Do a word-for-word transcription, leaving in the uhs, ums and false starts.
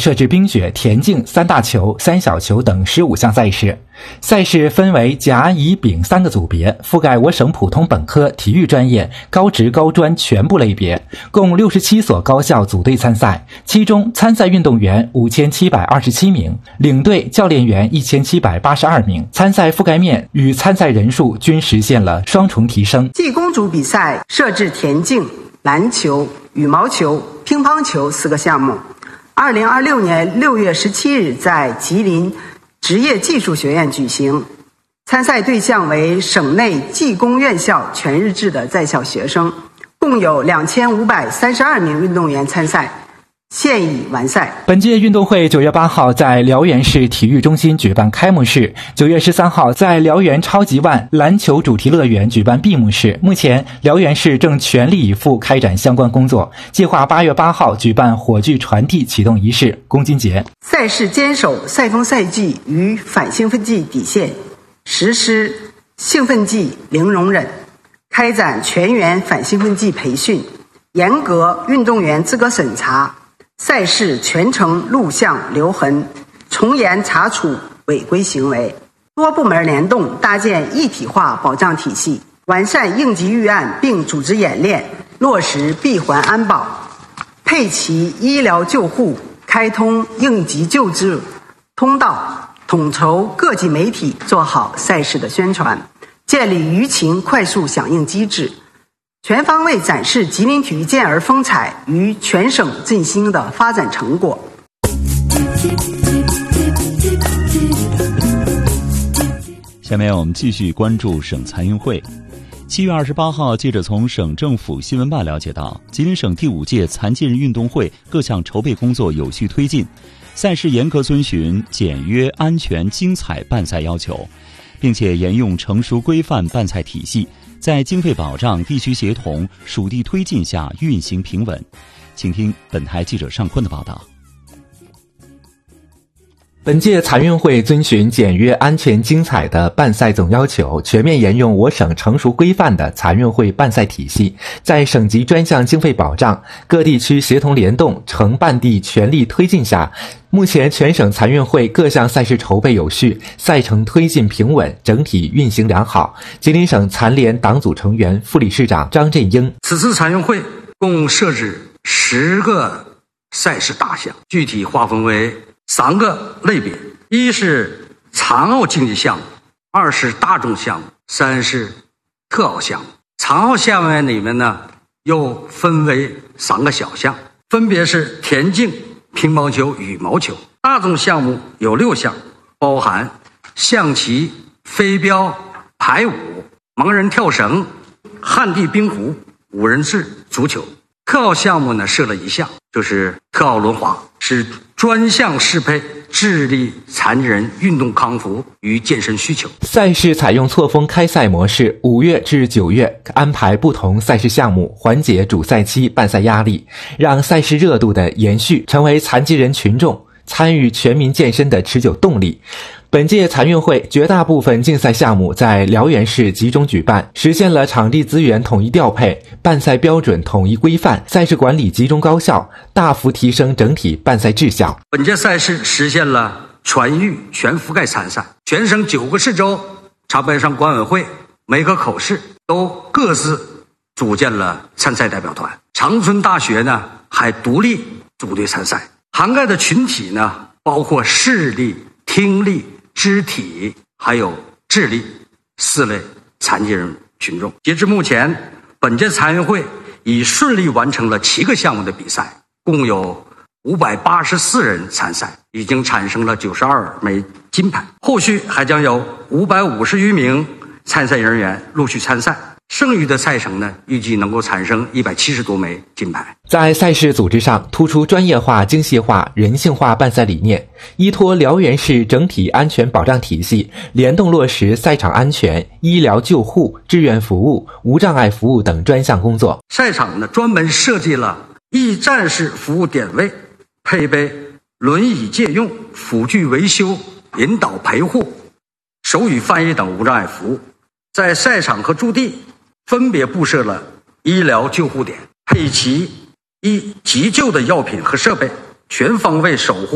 设置冰雪、田径、三大球、三小球等十五项赛事。赛事分为甲、乙、丙三个组别，覆盖我省普通本科、体育专业、高职、高专全部类别，共六十七所高校组队参赛，其中参赛运动员五千七百二十七名，领队教练员一千七百八十二名，参赛覆盖面与参赛人数均实现了双重提升。 技工组比赛设置田径、篮球、羽毛球、乒乓球四个项目。二零二六年六月十七日在吉林职业技术学院举行，参赛对象为省内技工院校全日制的在校学生，共有两千五百三十二名运动员参赛，现已完赛。 本届运动会九月八号在辽源市体育中心举办开幕式，九月十三号在辽源超级万篮球主题乐园举办闭幕式。目前辽源市正全力以赴开展相关工作，计划八月八号举办火炬传递启动仪式、公斤节。 赛事坚守赛风赛纪与反兴奋剂底线，实施兴奋剂零容忍，开展全员反兴奋剂培训，严格运动员资格审查，赛事全程录像留痕，从严查处违规行为，多部门联动搭建一体化保障体系，完善应急预案并组织演练，落实闭环安保，配齐医疗救护，开通应急救治通道，统筹各级媒体做好赛事的宣传，建立舆情快速响应机制，全方位展示吉林体育健儿风采与全省振兴的发展成果。 下面我们继续关注省残运会。七月二十八号，记者从省政府新闻办了解到，吉林省第五届残疾人运动会各项筹备工作有序推进，赛事严格遵循简约、安全、精彩办赛要求，并且沿用成熟规范办赛体系，在经费保障、地区协同、属地推进下运行平稳。请听本台记者尚坤的报道。 本届残运会遵循简约、安全、精彩的办赛总要求，全面沿用我省成熟规范的残运会办赛体系，在省级专项经费保障、各地区协同联动、承办地全力推进下，目前全省残运会各项赛事筹备有序，赛程推进平稳，整体运行良好。吉林省残联党组成员、副理事长张振英： 此次残运会共设置十个赛事大项，具体划分为三个类别：一是残奥竞技项目，二是大众项目，三是特奥项目。残奥项目里面呢，又分为三个小项，分别是田径、乒乓球、羽毛球。大众项目有六项，包含象棋、飞镖、排舞、盲人跳绳、旱地冰壶、五人制、足球。特奥项目呢，设了一项，就是特奥轮滑，是专项适配智力残疾人运动康复与健身需求。 赛事采用错峰开赛模式，五月至九月安排不同赛事项目，缓解主赛期办赛压力，让赛事热度的延续成为残疾人群众参与全民健身的持久动力。本届残运会绝大部分竞赛项目在辽源市集中举办，实现了场地资源统一调配、办赛标准统一规范、赛事管理集中高效，大幅提升整体办赛质效。 本届赛事实现了全域全覆盖参赛，全省九个市州茶班上管委会每个口市都各自组建了参赛代表团，长春大学呢还独立组队参赛，涵盖的群体呢包括视力、听力、肢体还有智力四类残疾人群众。截至目前，本届残运会已顺利完成了七个项目的比赛，共有五百八十四人参赛，已经产生了九十二枚金牌。后续还将有五百五十余名参赛人员陆续参赛，剩余的赛程呢，预计能够产生一百七十多枚金牌。 在赛事组织上，突出专业化、精细化、人性化办赛理念，依托辽源市整体安全保障体系，联动落实赛场安全、医疗救护、志愿服务、无障碍服务等专项工作。 赛场呢，专门设计了驿站式服务点位，配备轮椅借用、辅具维修、引导陪护、手语翻译等无障碍服务。在赛场和驻地分别布设了医疗救护点，配齐一急救的药品和设备，全方位守护